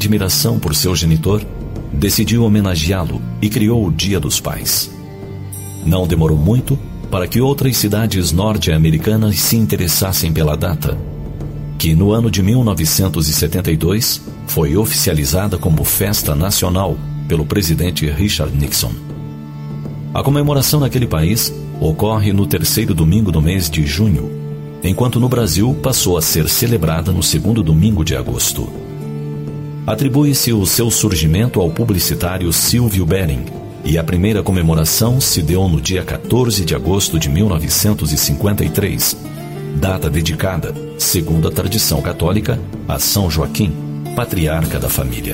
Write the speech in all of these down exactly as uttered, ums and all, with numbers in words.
admiração por seu genitor, decidiu homenageá-lo e criou o Dia dos Pais. Não demorou muito para que outras cidades norte-americanas se interessassem pela data, que no ano de mil novecentos e setenta e dois foi oficializada como festa nacional pelo presidente Richard Nixon. A comemoração naquele país ocorre no terceiro domingo do mês de junho, enquanto no Brasil passou a ser celebrada no segundo domingo de agosto. Atribui-se o seu surgimento ao publicitário Silvio Bering, e a primeira comemoração se deu no dia quatorze de agosto de mil novecentos e cinquenta e três, data dedicada, segundo a tradição católica, a São Joaquim, patriarca da família.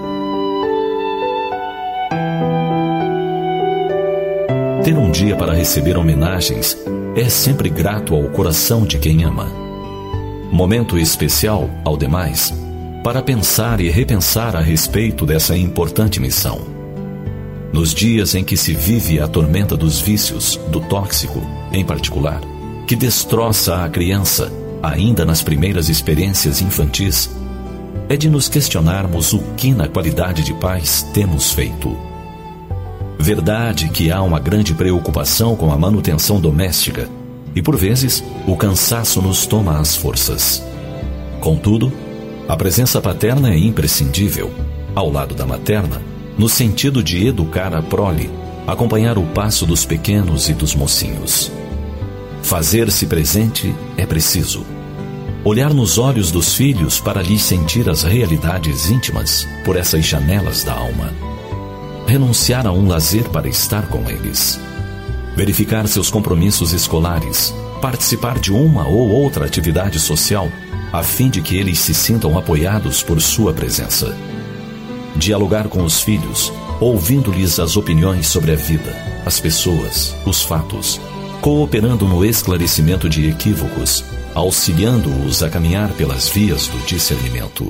Ter um dia para receber homenagens é sempre grato ao coração de quem ama. Momento especial, ao demais, para pensar e repensar a respeito dessa importante missão. Nos dias em que se vive a tormenta dos vícios, do tóxico, em particular, que destroça a criança, ainda nas primeiras experiências infantis, é de nos questionarmos o que na qualidade de pais temos feito. Verdade que há uma grande preocupação com a manutenção doméstica e, por vezes, o cansaço nos toma as forças. Contudo, a presença paterna é imprescindível, ao lado da materna, no sentido de educar a prole, acompanhar o passo dos pequenos e dos mocinhos. Fazer-se presente é preciso. Olhar nos olhos dos filhos para lhes sentir as realidades íntimas por essas janelas da alma. Renunciar a um lazer para estar com eles. Verificar seus compromissos escolares, participar de uma ou outra atividade social, a fim de que eles se sintam apoiados por sua presença. Dialogar com os filhos, ouvindo-lhes as opiniões sobre a vida, as pessoas, os fatos, cooperando no esclarecimento de equívocos, auxiliando-os a caminhar pelas vias do discernimento.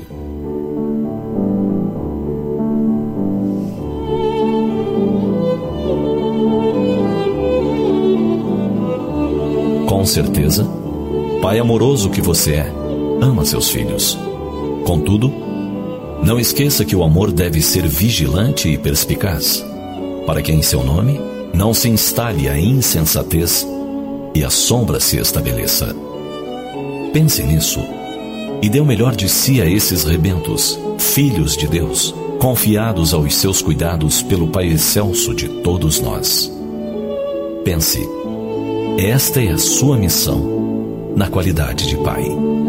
Com certeza, pai amoroso que você é, ama seus filhos. Contudo, não esqueça que o amor deve ser vigilante e perspicaz, para que em seu nome não se instale a insensatez e a sombra se estabeleça. Pense nisso e dê o melhor de si a esses rebentos, filhos de Deus, confiados aos seus cuidados pelo Pai excelso de todos nós. Pense, esta é a sua missão na qualidade de pai.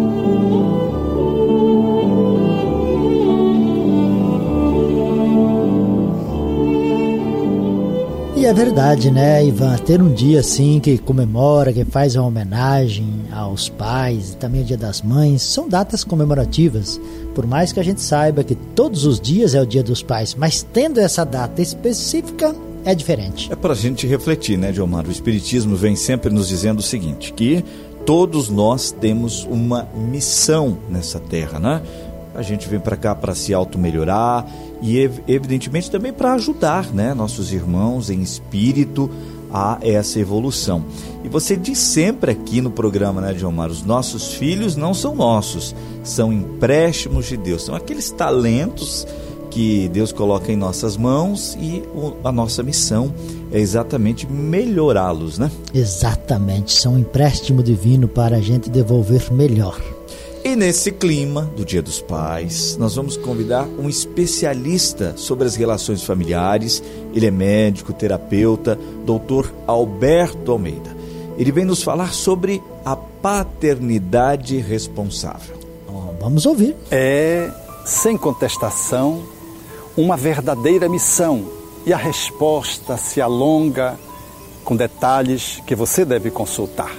E é verdade, né, Ivan? Ter um dia assim que comemora, que faz uma homenagem aos pais, e também o Dia das Mães, são datas comemorativas. Por mais que a gente saiba que todos os dias é o Dia dos Pais, mas tendo essa data específica, é diferente. É para a gente refletir, né, Diomar? O Espiritismo vem sempre nos dizendo o seguinte, que todos nós temos uma missão nessa terra, né? A gente vem para cá para se auto-melhorar e, evidentemente, também para ajudar, né, nossos irmãos em espírito a essa evolução. E você diz sempre aqui no programa, né, Diomar, os nossos filhos não são nossos, são empréstimos de Deus, são aqueles talentos que Deus coloca em nossas mãos e a nossa missão é exatamente melhorá-los, né? Exatamente, são um empréstimo divino para a gente devolver melhor. E nesse clima do Dia dos Pais, nós vamos convidar um especialista sobre as relações familiares. Ele é médico, terapeuta, doutor Alberto Almeida. Ele vem nos falar sobre a paternidade responsável. Oh, vamos ouvir. É, sem contestação, uma verdadeira missão e a resposta se alonga com detalhes que você deve consultar.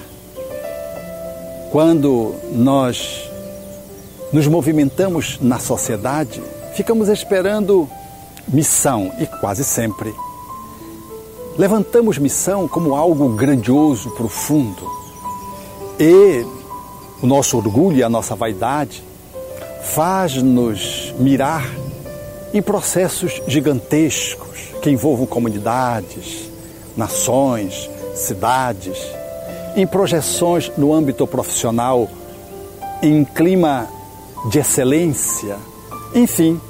Quando nós nos movimentamos na sociedade, ficamos esperando missão e quase sempre levantamos missão como algo grandioso, profundo. E o nosso orgulho e a nossa vaidade faz-nos mirar em processos gigantescos que envolvam comunidades, nações, cidades, em projeções no âmbito profissional, em clima de excelência, enfim,